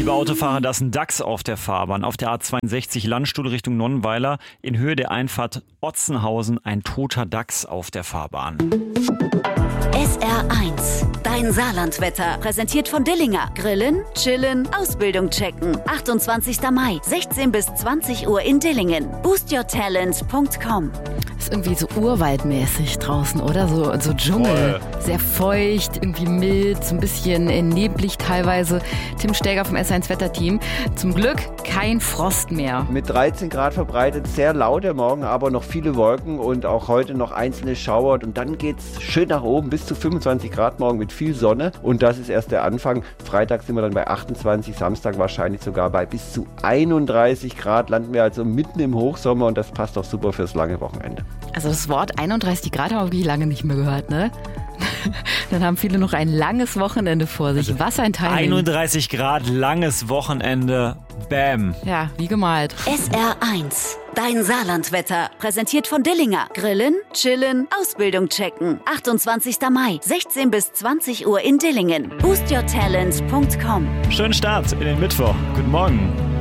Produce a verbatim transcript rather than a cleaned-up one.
Liebe Autofahrer, da ist ein Dachs auf der Fahrbahn. Auf der A zweiundsechzig Landstuhl Richtung Nonnenweiler in Höhe der Einfahrt Otzenhausen ein toter Dachs auf der Fahrbahn. S R eins, dein Saarlandwetter, präsentiert von Dillinger. Grillen, chillen, Ausbildung checken. achtundzwanzigster Mai, sechzehn bis zwanzig Uhr in Dillingen. boost your talent punkt com. Ist irgendwie so urwaldmäßig draußen, oder? So, so Dschungel. Voll. Sehr feucht, irgendwie mild, so ein bisschen neblig teilweise. Tim Stäger vom S eins Wetterteam. Zum Glück kein Frost mehr. Mit dreizehn Grad verbreitet, sehr laut der Morgen, aber noch viele Wolken und auch heute noch einzelne Schauer. Und dann geht's schön nach oben bis zu fünfundzwanzig Grad morgen mit viel Sonne. Und das ist erst der Anfang. Freitag sind wir dann bei achtundzwanzig, Samstag wahrscheinlich sogar bei bis zu einunddreißig Grad. Landen wir also mitten im Hochsommer und das passt auch super fürs lange Wochenende. Also das Wort einunddreißig Grad haben wir wirklich lange nicht mehr gehört, ne? Dann haben viele noch ein langes Wochenende vor sich. Also was ein Timing. einunddreißig Grad, langes Wochenende. Bam. Ja, wie gemalt. S R eins, dein Saarlandwetter, präsentiert von Dillinger. Grillen, chillen, Ausbildung checken. achtundzwanzigster Mai, sechzehn bis zwanzig Uhr in Dillingen. boost your talent punkt com. Schönen Start in den Mittwoch. Guten Morgen.